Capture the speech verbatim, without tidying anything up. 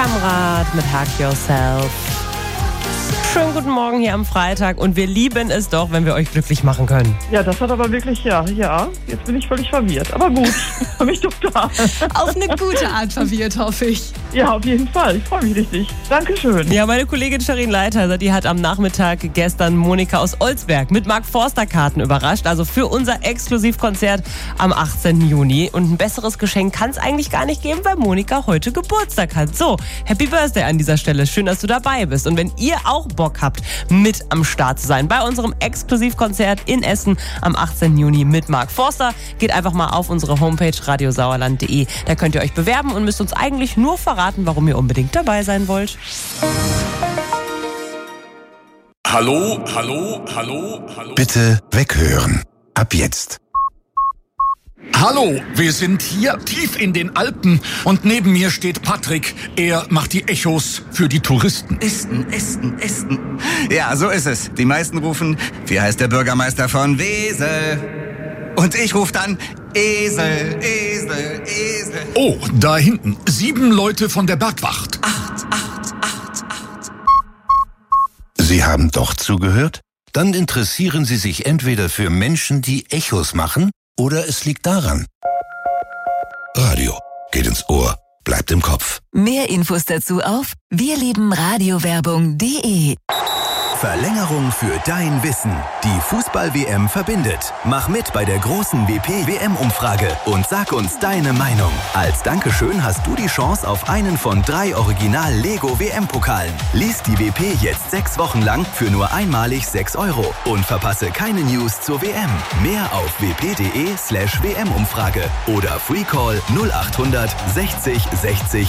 Kamrat mit Hug Yourself. Schönen guten Morgen hier am Freitag und wir lieben es doch, wenn wir euch glücklich machen können. Ja, das hat aber wirklich, ja, ja, jetzt bin ich völlig verwirrt. Aber gut, ich freue mich total. Auf eine gute Art verwirrt, hoffe ich. Ja, auf jeden Fall, ich freue mich richtig. Dankeschön. Ja, meine Kollegin Sharin Leiter, die hat am Nachmittag gestern Monika aus Olsberg mit Mark Forster Karten überrascht, also für unser Exklusivkonzert am achtzehnten Juni. Und ein besseres Geschenk kann es eigentlich gar nicht geben, weil Monika heute Geburtstag hat. So, Happy Birthday an dieser Stelle. Schön, dass du dabei bist. Und wenn ihr auch Bock habt, mit am Start zu sein bei unserem Exklusivkonzert in Essen am achtzehnten Juni mit Mark Forster, geht einfach mal auf unsere Homepage radiosauerland punkt de. Da könnt ihr euch bewerben und müsst uns eigentlich nur verraten, warum ihr unbedingt dabei sein wollt. Hallo, hallo, hallo, hallo. Bitte weghören. Ab jetzt. Hallo, wir sind hier tief in den Alpen und neben mir steht Patrick. Er macht die Echos für die Touristen. Esten, Esten, Esten. Ja, so ist es. Die meisten rufen, wie heißt der Bürgermeister von Wesel? Und ich rufe dann Esel, Esel, Esel. Oh, da hinten. Sieben Leute von der Bergwacht. Acht, acht, acht, acht. Sie haben doch zugehört? Dann interessieren Sie sich entweder für Menschen, die Echos machen, oder es liegt daran. Radio geht ins Ohr, bleibt im Kopf. Mehr Infos dazu auf wirliebenradiowerbung punkt de. Verlängerung für dein Wissen. Die Fußball-W M verbindet. Mach mit bei der großen W P-W M-Umfrage und sag uns deine Meinung. Als Dankeschön hast du die Chance auf einen von drei Original-Lego-W M-Pokalen. Lies die W P jetzt sechs Wochen lang für nur einmalig sechs Euro und verpasse keine News zur W M. Mehr auf w p punkt de slash W M-Umfrage oder Freecall null achthundert sechzig sechzig